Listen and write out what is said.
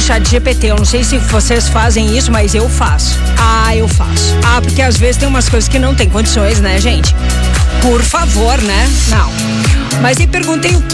chat GPT. Eu não sei se vocês fazem isso, mas eu faço. Eu faço. Porque às vezes tem umas coisas que não tem condições, né, gente? Por favor, né? Não. Mas eu perguntei o